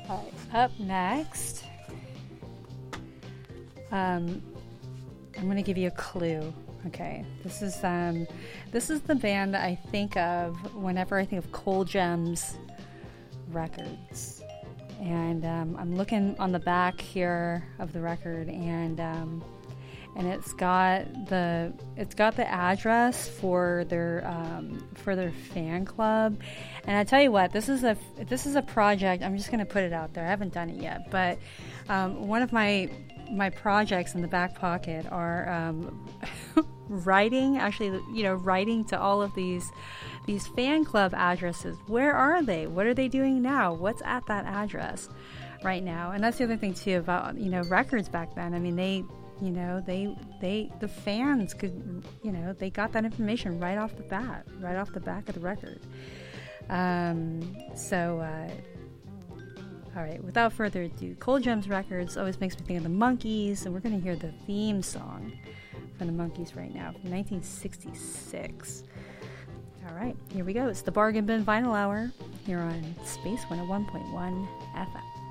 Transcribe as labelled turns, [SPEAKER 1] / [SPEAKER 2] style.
[SPEAKER 1] All right, up next, I'm going to give you a clue. Okay, this is the band I think of whenever I think of Coal Gems Records, and I'm looking on the back here of the record, and it's got the address for their fan club. And I tell you what, this is a project. I'm just going to put it out there. I haven't done it yet, but one of my projects in the back pocket are writing to all of these fan club addresses. Where are they? What are they doing now? What's at that address right now? And that's the other thing too about records back then. I mean, the fans could, they got that information right off the bat, right off the back of the record. All right, without further ado, Coal Gems Records always makes me think of the Monkees, and we're going to hear the theme song from the Monkees right now, from 1966. All right, here we go. It's the Bargain Bin Vinyl Hour here on Space 101.1 FM.